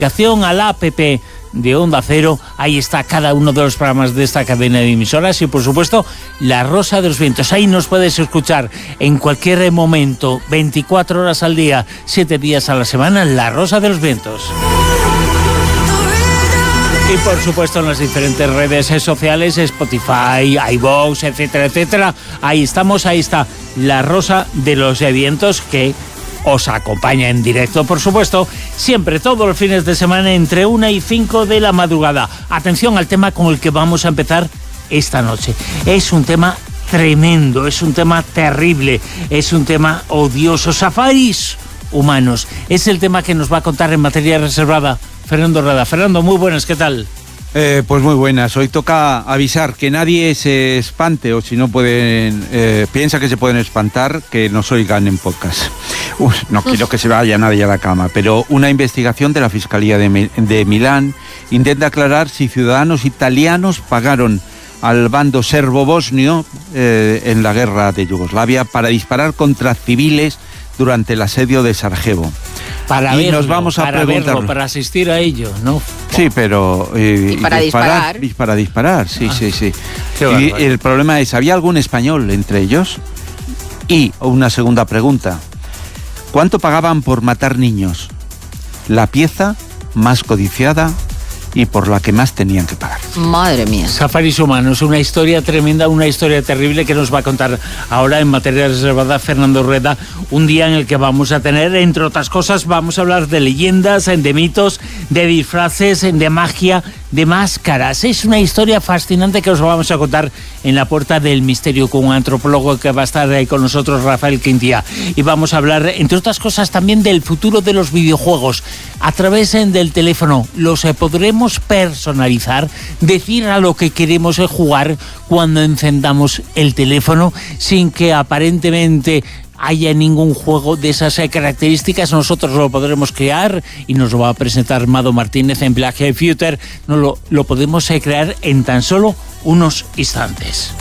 a la app de Onda Cero. Ahí está cada uno de los programas de esta cadena de emisoras y, por supuesto, La Rosa de los Vientos. Ahí nos puedes escuchar en cualquier momento, 24 horas al día, 7 días a la semana, La Rosa de los Vientos. Y, por supuesto, en las diferentes redes sociales, Spotify, iVoox, etcétera, etcétera. Ahí estamos, ahí está La Rosa de los Vientos, que os acompaña en directo, por supuesto, siempre, todos los fines de semana, entre 1 y 5 de la madrugada. Atención al tema con el que vamos a empezar esta noche. Es un tema tremendo, es un tema terrible, es un tema odioso. Safaris humanos. Es el tema que nos va a contar en materia reservada Fernando Rueda. Fernando, muy buenas, ¿qué tal? Pues muy buenas. Hoy toca avisar que nadie se espante, o si no pueden, piensa que se pueden espantar, que nos oigan en podcast. No quiero que se vaya nadie a la cama, pero una investigación de la Fiscalía de Milán intenta aclarar si ciudadanos italianos pagaron al bando serbo-bosnio en la guerra de Yugoslavia para disparar contra civiles durante el asedio de Sarajevo. Para verlo, para asistir a ello, ¿no? Sí, pero... y para disparar. Para disparar, sí. Y el problema es, ¿había algún español entre ellos? Y una segunda pregunta, ¿cuánto pagaban por matar niños? La pieza más codiciada y por la que más tenían que pagar. Madre mía. Safaris humanos, una historia tremenda, una historia terrible que nos va a contar ahora en materia reservada Fernando Rueda. Un día en el que vamos a tener, entre otras cosas, vamos a hablar de leyendas, de mitos, de disfraces, de magia, de máscaras. Es una historia fascinante que os vamos a contar en la Puerta del Misterio con un antropólogo que va a estar ahí con nosotros, Rafael Quintía. Y vamos a hablar, entre otras cosas, también del futuro de los videojuegos. A través del teléfono los podremos personalizar, decir a lo que queremos jugar cuando encendamos el teléfono, sin que aparentemente haya ningún juego de esas características. Nosotros lo podremos crear y nos lo va a presentar Mado Martínez en Black Future. Lo podemos crear en tan solo unos instantes.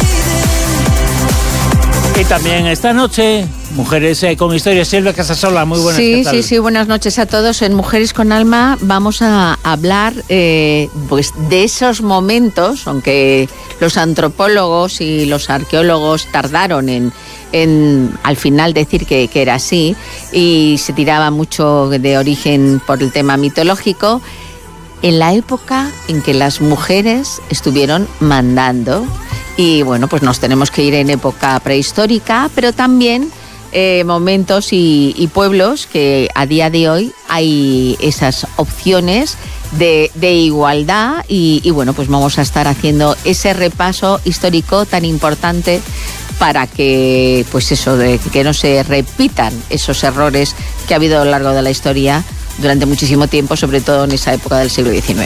Y también esta noche, Mujeres con Historia. Silvia Casasola, muy buenas. Sí, buenas noches a todos. En Mujeres con Alma vamos a hablar pues de esos momentos, aunque los antropólogos y los arqueólogos tardaron en al final decir que era así, y se tiraba mucho de origen por el tema mitológico, en la época en que las mujeres estuvieron mandando. Y bueno, pues nos tenemos que ir en época prehistórica, pero también momentos y pueblos que a día de hoy hay esas opciones de igualdad y bueno, pues vamos a estar haciendo ese repaso histórico tan importante para que, pues eso, de que no se repitan esos errores que ha habido a lo largo de la historia durante muchísimo tiempo, sobre todo en esa época del siglo XIX.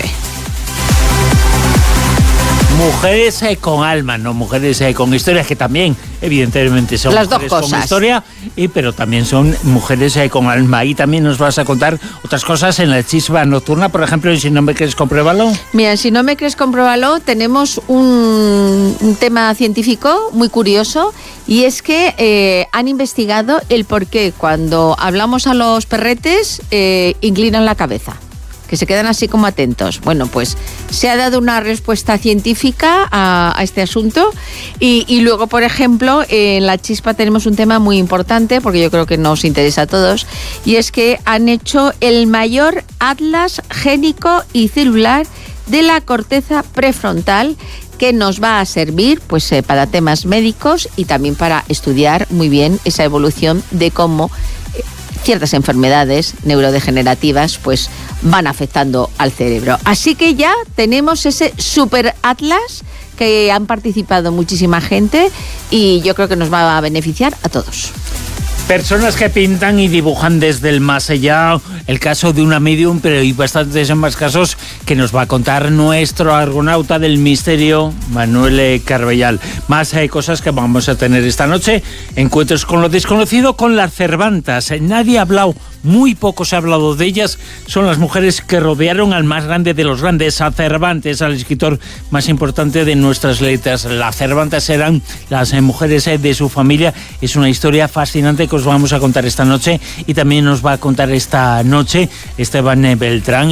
Mujeres con alma, no mujeres con historias, que también evidentemente son las mujeres dos cosas. Con historia, pero también son mujeres con alma. Y también nos vas a contar otras cosas en la chispa nocturna, por ejemplo, en Si no me crees, compruébalo. Mira, en Si no me crees, compruébalo, tenemos un tema científico muy curioso, y es que han investigado el por qué cuando hablamos a los perretes inclinan la cabeza, que se quedan así como atentos. Bueno, pues se ha dado una respuesta científica a este asunto y luego, por ejemplo, en la chispa tenemos un tema muy importante, porque yo creo que nos interesa a todos, y es que han hecho el mayor atlas génico y celular de la corteza prefrontal, que nos va a servir pues para temas médicos y también para estudiar muy bien esa evolución de cómo ciertas enfermedades neurodegenerativas pues van afectando al cerebro. Así que ya tenemos ese super atlas que han participado muchísima gente y yo creo que nos va a beneficiar a todos. Personas que pintan y dibujan desde el más allá. El caso de una medium, pero hay bastantes más casos que nos va a contar nuestro argonauta del misterio, Manuel Carbellal. Más cosas que vamos a tener esta noche. Encuentros con lo desconocido con las Cervantas. Nadie ha hablado, muy poco se ha hablado de ellas. Son las mujeres que rodearon al más grande de los grandes, a Cervantes, al escritor más importante de nuestras letras. Las Cervantas eran las mujeres de su familia. Es una historia fascinante que os vamos a contar esta noche, y también nos va a contar esta noche Esteban Beltrán,